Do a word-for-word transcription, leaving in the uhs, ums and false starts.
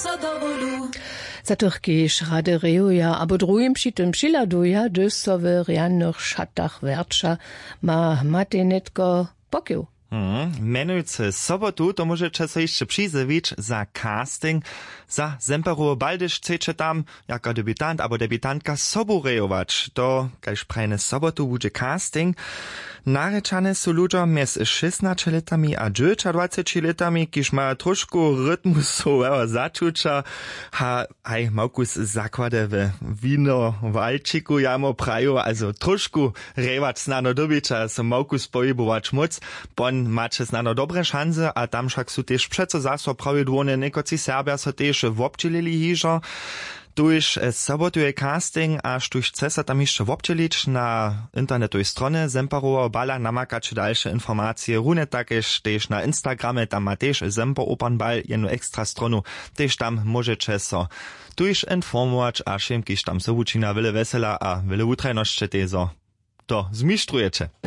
so dovolu. Za tych kiež raderejuja, abo drugim przy tym přiladuja, gdyż so w riannych szatach werča ma matenetko pokieł. Hmm, menujúce sobotu, to môžete sa ešte prizviť za casting za Semperovo baldyž chcete tam, jako debutant abo debutantka sobu rejować. To, kaž prajne sobotu bude casting. Narečane sú ľuďom mes šestnásť letami a dvadsať letami, kiž má trošku rytmusového začuča, a aj maukus zaklade v víno v Alčiku jamo praju, also trošku rejować znano dobyča, so maukus pohybować moc, pon macie znano dobre szanse, a tam však sú tiež přeco zaso pravidłone nekoci Serbia so tiež wobčelili hižo. Tuž sobotuje casting, až tuž chce sa tam ešte wobčelič na internetovej strone Semperovo bala namakać dalsze informacje. Rune takež tež na Instagrame, tam ma tež Semper Opernball jednu extra stronu, tež tam môžete so tuž informować, a šim, kiž tam so učina vele vesela a vele utrajnosće tezo to zmištrujete.